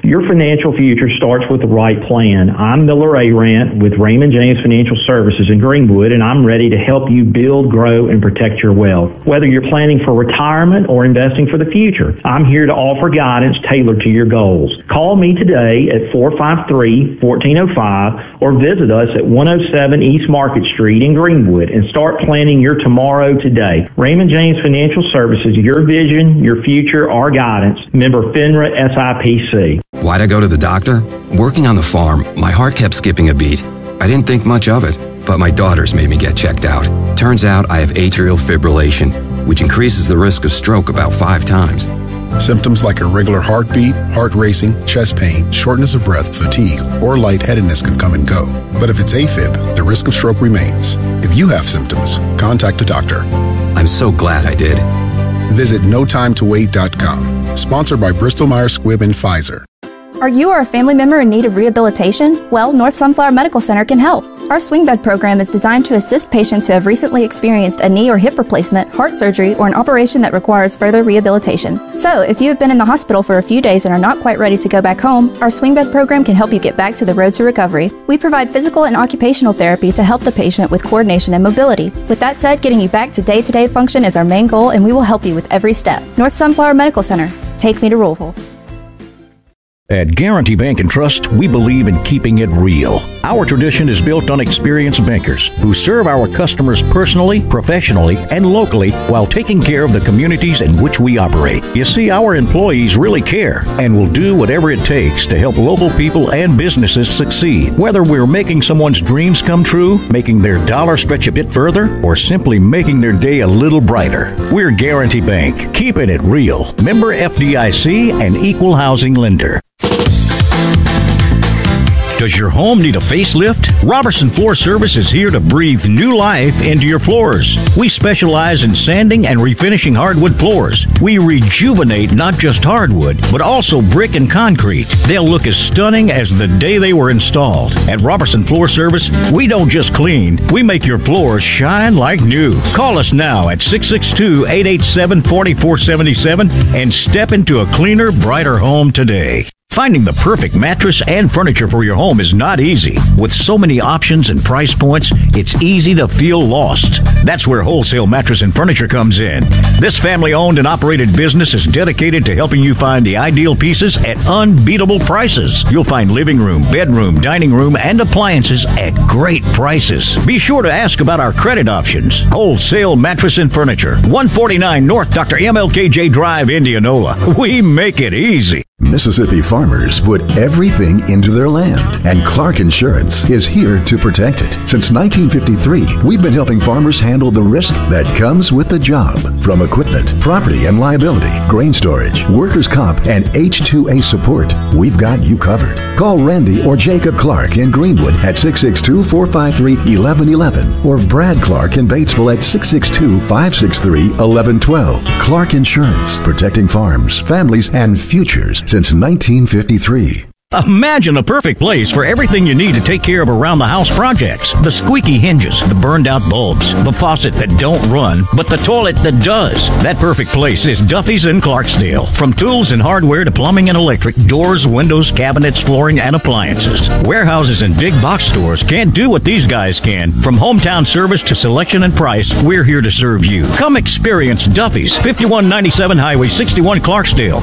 Your financial future starts with the right plan. I'm Miller Arant with Raymond James Financial Services in Greenwood, and I'm ready to help you build, grow, and protect your wealth. Whether you're planning for retirement or investing for the future, I'm here to offer guidance tailored to your goals. Call me today at 453-1405 or visit us at 107 East Market Street in Greenwood and start planning your tomorrow today. Raymond James Financial Services, your vision, your future, our guidance. Member FINRA SIPC. Why'd I go to the doctor? Working on the farm, my heart kept skipping a beat. I didn't think much of it, but my daughters made me get checked out. Turns out I have atrial fibrillation, which increases the risk of stroke about 5 times. Symptoms like irregular heartbeat, heart racing, chest pain, shortness of breath, fatigue, or lightheadedness can come and go. But if it's AFib, the risk of stroke remains. If you have symptoms, contact a doctor. I'm so glad I did. Visit notimetowait.com. Sponsored by Bristol Myers Squibb and Pfizer. Are you or a family member in need of rehabilitation? Well, North Sunflower Medical Center can help. Our swing bed program is designed to assist patients who have recently experienced a knee or hip replacement, heart surgery, or an operation that requires further rehabilitation. So, if you have been in the hospital for a few days and are not quite ready to go back home, our swing bed program can help you get back to the road to recovery. We provide physical and occupational therapy to help the patient with coordination and mobility. With that said, getting you back to day-to-day function is our main goal, and we will help you with every step. North Sunflower Medical Center. Take me to Rollville. At Guarantee Bank and Trust, we believe in keeping it real. Our tradition is built on experienced bankers who serve our customers personally, professionally, and locally while taking care of the communities in which we operate. You see, our employees really care and will do whatever it takes to help local people and businesses succeed. Whether we're making someone's dreams come true, making their dollar stretch a bit further, or simply making their day a little brighter. We're Guarantee Bank, keeping it real. Member FDIC and equal housing lender. Does your home need a facelift? Robertson Floor Service is here to breathe new life into your floors. We specialize in sanding and refinishing hardwood floors. We rejuvenate not just hardwood, but also brick and concrete. They'll look as stunning as the day they were installed. At Robertson Floor Service, we don't just clean, we make your floors shine like new. Call us now at 662-887-4477 and step into a cleaner, brighter home today. Finding the perfect mattress and furniture for your home is not easy. With so many options and price points, it's easy to feel lost. That's where Wholesale Mattress and Furniture comes in. This family-owned and operated business is dedicated to helping you find the ideal pieces at unbeatable prices. You'll find living room, bedroom, dining room, and appliances at great prices. Be sure to ask about our credit options. Wholesale Mattress and Furniture, 149 North Dr. MLKJ Drive, Indianola. We make it easy. Mississippi farmers put everything into their land, and Clark Insurance is here to protect it. Since 1953, we've been helping farmers handle the risk that comes with the job. From equipment, property and liability, grain storage, workers' comp, and H2A support, we've got you covered. Call Randy or Jacob Clark in Greenwood at 662-453-1111 or Brad Clark in Batesville at 662-563-1112. Clark Insurance, protecting farms, families, and futures since 1953. Imagine a perfect place for everything you need to take care of around-the-house projects. The squeaky hinges, the burned-out bulbs, the faucet that don't run, but the toilet that does. That perfect place is Duffy's in Clarksdale. From tools and hardware to plumbing and electric, doors, windows, cabinets, flooring, and appliances. Warehouses and big box stores can't do what these guys can. From hometown service to selection and price, we're here to serve you. Come experience Duffy's, 5197 Highway 61 Clarksdale,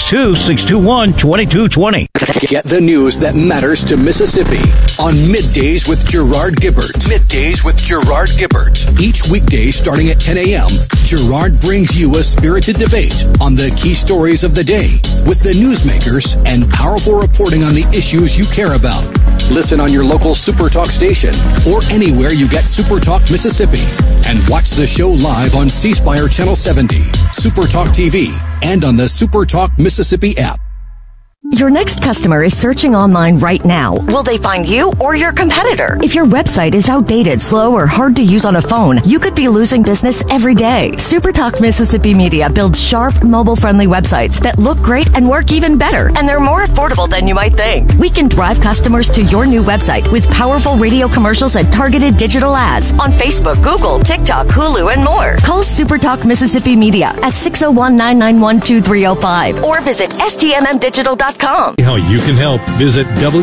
662-621-2220. Get the news that matters to Mississippi on Middays with Gerard Gibbert. Middays with Gerard Gibbert. Each weekday starting at 10 a.m., Gerard brings you a spirited debate on the key stories of the day with the newsmakers and powerful reporting on the issues you care about. Listen on your local SuperTalk station or anywhere you get SuperTalk Mississippi. And watch the show live on C Spire Channel 70, SuperTalk TV, and on the SuperTalk Mississippi app. Your next customer is searching online right now. Will they find you or your competitor? If your website is outdated, slow, or hard to use on a phone, you could be losing business every day. SuperTalk Mississippi Media builds sharp, mobile-friendly websites that look great and work even better, and they're more affordable than you might think. We can drive customers to your new website with powerful radio commercials and targeted digital ads on Facebook, Google, TikTok, Hulu, and more. Call SuperTalk Mississippi Media at 601-991-2305 or visit stmmdigital.com USDeputy.com. How you can help, visit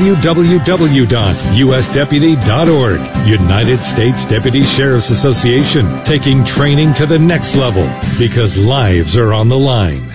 www.usdeputy.org. United States Deputy Sheriff's Association, taking training to the next level because lives are on the line.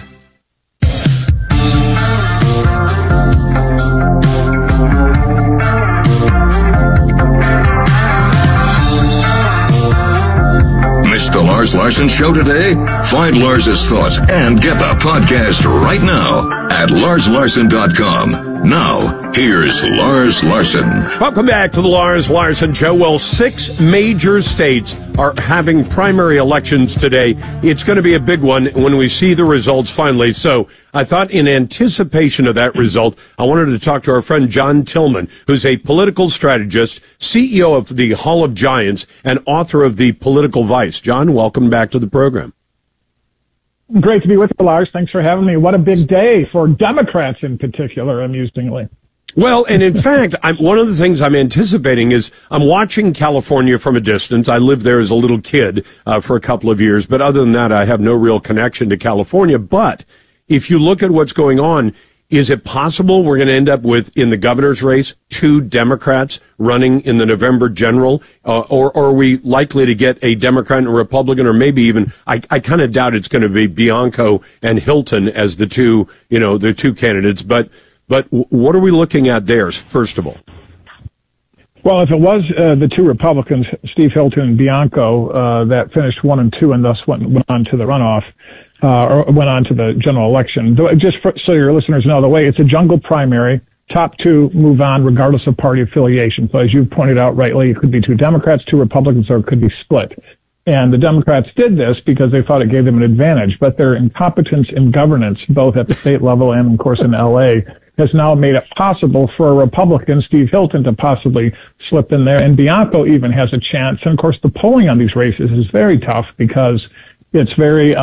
Missed the Lars Larson Show today? Find Lars's thoughts and get the podcast right now at LarsLarson.com. Now, here's Lars Larson. Welcome back to the Lars Larson Show. Well, 6 major states are having primary elections today. It's going to be a big one when we see the results finally. So I thought in anticipation of that result, I wanted to talk to our friend John Tillman, who's a political strategist, CEO of the Hall of Giants, and author of The Political Vice. John, welcome back to the program. Great to be with you, Lars. Thanks for having me. What a big day for Democrats in particular, amusingly. Well, and in fact, one of the things I'm anticipating is I'm watching California from a distance. I lived there as a little kid for a couple of years, but other than that, I have no real connection to California. But if you look at what's going on, is it possible we're going to end up with, in the governor's race, 2 Democrats running in the November general? Or are we likely to get a Democrat and a Republican, or maybe even, I kind of doubt it's going to be Bianco and Hilton as the two candidates. But what are we looking at there, first of all? Well, if it was the 2 Republicans, Steve Hilton and Bianco, that finished 1 and 2 and thus went on to the runoff, or went on to the general election. Just so your listeners know, the way it's a jungle primary, top 2 move on regardless of party affiliation. So as you pointed out rightly, it could be 2 Democrats, 2 Republicans, or it could be split. And the Democrats did this because they thought it gave them an advantage, but their incompetence in governance, both at the state level and, of course, in L.A., has now made it possible for a Republican, Steve Hilton, to possibly slip in there. And Bianco even has a chance. And, of course, the polling on these races is very tough because it's very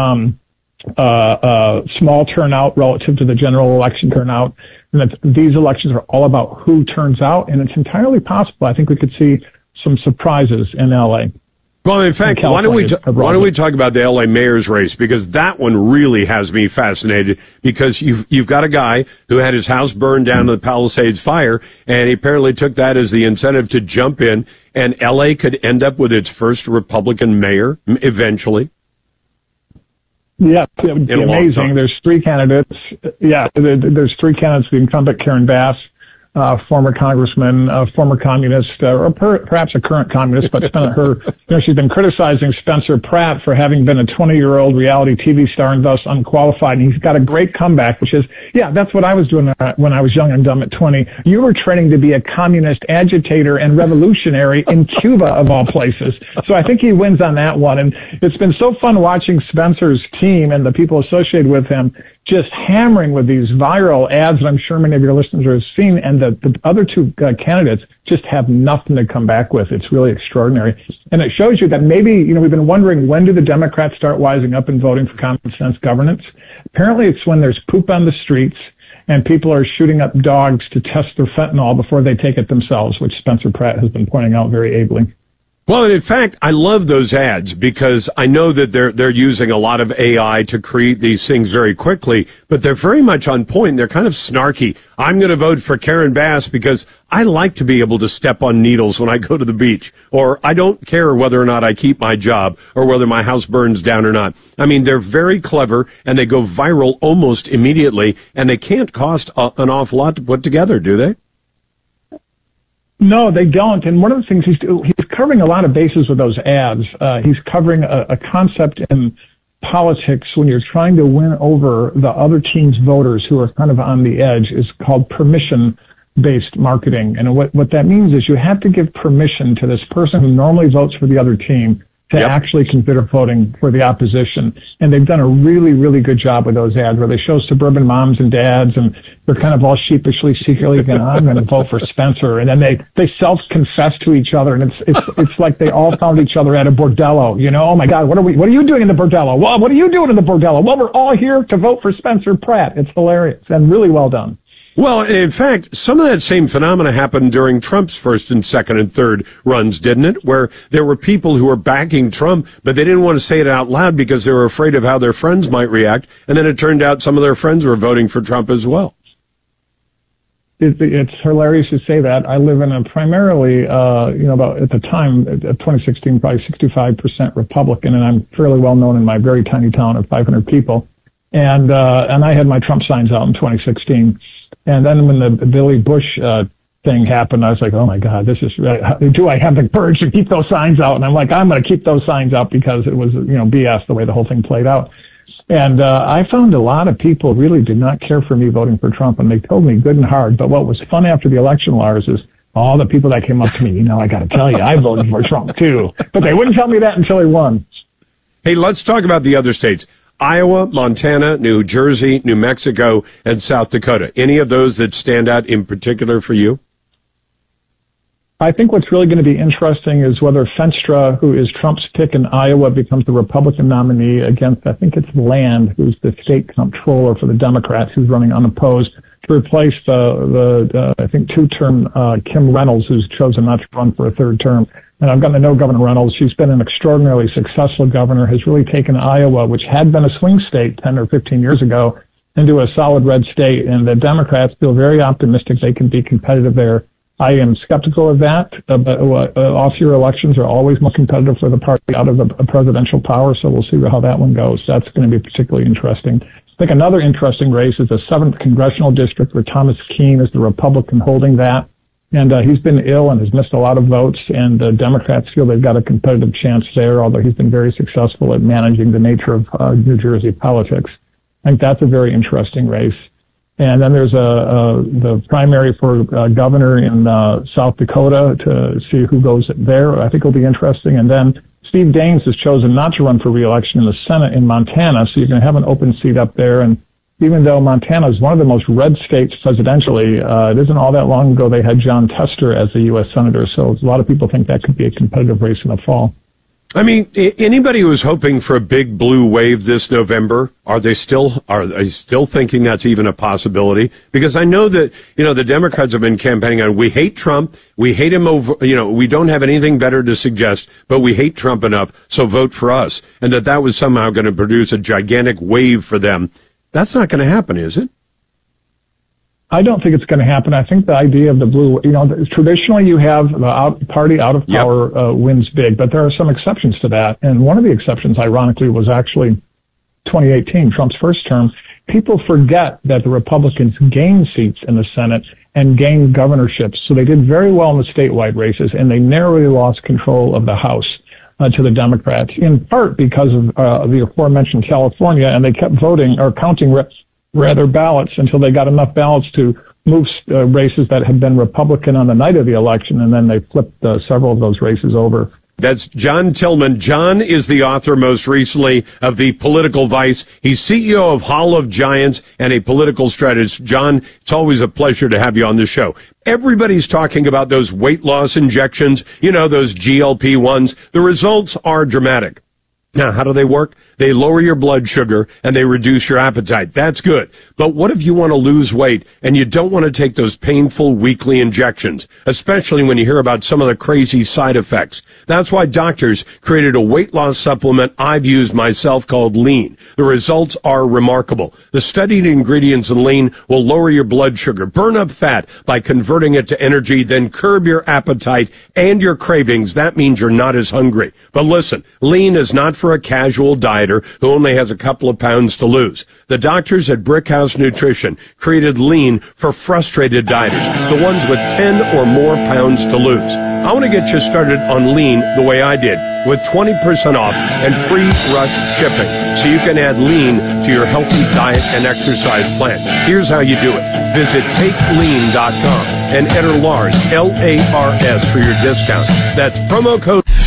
small turnout relative to the general election turnout. And that these elections are all about who turns out. And it's entirely possible. I think we could see some surprises in L.A. Well, in fact, why don't we talk about the L.A. mayor's race? Because that one really has me fascinated, because you've got a guy who had his house burned down to the Palisades fire, and he apparently took that as the incentive to jump in, and L.A. could end up with its first Republican mayor eventually. Yeah, it would be amazing. There's 3 candidates. Yeah, there's 3 candidates. The incumbent, Karen Bass, former congressman, former communist, or perhaps a current communist, but she's been criticizing Spencer Pratt for having been a 20-year-old reality TV star and thus unqualified. And he's got a great comeback, which is, yeah, that's what I was doing when I was young and dumb at 20. You were training to be a communist agitator and revolutionary in Cuba, of all places. So I think he wins on that one. And it's been so fun watching Spencer's team and the people associated with him just hammering with these viral ads that I'm sure many of your listeners have seen, and the other 2 candidates just have nothing to come back with. It's really extraordinary. And it shows you that maybe, we've been wondering, when do the Democrats start wising up and voting for common sense governance? Apparently it's when there's poop on the streets and people are shooting up dogs to test their fentanyl before they take it themselves, which Spencer Pratt has been pointing out very ably. Well, and in fact, I love those ads because I know that they're using a lot of AI to create these things very quickly, but they're very much on point. They're kind of snarky. I'm going to vote for Karen Bass because I like to be able to step on needles when I go to the beach, or I don't care whether or not I keep my job or whether my house burns down or not. I mean, they're very clever and they go viral almost immediately, and they can't cost an awful lot to put together, do they? No, they don't. And one of the things he's covering a lot of bases with those ads. He's covering a concept in politics when you're trying to win over the other team's voters who are kind of on the edge, is called permission-based marketing. And what that means is you have to give permission to this person who normally votes for the other team to actually consider voting for the opposition. And they've done a really, really good job with those ads where they show suburban moms and dads, and they're kind of all sheepishly, secretly going, I'm going to vote for Spencer. And then they self-confess to each other, and it's like they all found each other at a bordello. Oh my God, what are you doing in the bordello? Well, what are you doing in the bordello? Well, we're all here to vote for Spencer Pratt. It's hilarious and really well done. Well, in fact, some of that same phenomena happened during Trump's first and second and third runs, didn't it? Where there were people who were backing Trump, but they didn't want to say it out loud because they were afraid of how their friends might react. And then it turned out some of their friends were voting for Trump as well. it's hilarious to say that. I live in a primarily, about at the time, 2016, probably 65% Republican, and I'm fairly well known in my very tiny town of 500 people. And I had my Trump signs out in 2016. And then when the Billy Bush thing happened, I was like, oh my God, this is, do I have the courage to keep those signs out? And I'm like, I'm going to keep those signs out because it was, BS the way the whole thing played out. And I found a lot of people really did not care for me voting for Trump, and they told me good and hard. But what was fun after the election, Lars, is all the people that came up to me, I got to tell you, I voted for Trump too. But they wouldn't tell me that until he won. Hey, let's talk about the other states. Iowa, Montana, New Jersey, New Mexico, and South Dakota. Any of those that stand out in particular for you? I think what's really going to be interesting is whether Fenstra, who is Trump's pick in Iowa, becomes the Republican nominee against, I think it's Land, who's the state comptroller for the Democrats, who's running unopposed, to replace I think, two-term Kim Reynolds, who's chosen not to run for a third term. And I've gotten to know Governor Reynolds. She's been an extraordinarily successful governor, has really taken Iowa, which had been a swing state 10 or 15 years ago, into a solid red state. And the Democrats feel very optimistic they can be competitive there. I am skeptical of that, but off-year elections are always more competitive for the party out of the presidential power, so we'll see how that one goes. That's going to be particularly interesting. I think another interesting race is the 7th Congressional District, where Thomas Keene is the Republican holding that. And he's been ill and has missed a lot of votes, and Democrats feel they've got a competitive chance there, although he's been very successful at managing the nature of New Jersey politics. I think that's a very interesting race. And then there's the primary for governor in South Dakota to see who goes there. I think it'll be interesting. And then Steve Daines has chosen not to run for re-election in the Senate in Montana, so you're going to have an open seat up there. And even though Montana is one of the most red states presidentially, it isn't all that long ago they had John Tester as the U.S. Senator, so a lot of people think that could be a competitive race in the fall. I mean, anybody who's hoping for a big blue wave this November, are they still thinking that's even a possibility? Because I know that, the Democrats have been campaigning on, we hate Trump, we hate him over, we don't have anything better to suggest, but we hate Trump enough, so vote for us. And that was somehow going to produce a gigantic wave for them. That's not going to happen, is it? I don't think it's going to happen. I think the idea of the blue, traditionally you have the party out of power wins big, but there are some exceptions to that. And one of the exceptions, ironically, was actually 2018, Trump's first term. People forget that the Republicans gained seats in the Senate and gained governorships. So they did very well in the statewide races, and they narrowly lost control of the House to the Democrats, in part because of the aforementioned California, and they kept voting or counting rather ballots until they got enough ballots to move races that had been Republican on the night of the election, and then they flipped several of those races over. That's John Tillman. John is the author most recently of The Political Vice. He's CEO of Hall of Giants and a political strategist. John, it's always a pleasure to have you on the show. Everybody's talking about those weight loss injections, those GLP-1s. The results are dramatic. Now, how do they work? They lower your blood sugar and they reduce your appetite. That's good. But what if you want to lose weight and you don't want to take those painful weekly injections, especially when you hear about some of the crazy side effects? That's why doctors created a weight loss supplement I've used myself called Lean. The results are remarkable. The studied ingredients in Lean will lower your blood sugar, burn up fat by converting it to energy, then curb your appetite and your cravings. That means you're not as hungry. But listen, Lean is not for a casual dieter who only has a couple of pounds to lose. The doctors at Brickhouse Nutrition created Lean for frustrated dieters, the ones with 10 or more pounds to lose. I want to get you started on Lean the way I did, with 20% off and free rush shipping, so you can add Lean to your healthy diet and exercise plan. Here's how you do it. Visit TakeLean.com and enter Lars, L-A-R-S, for your discount. That's promo code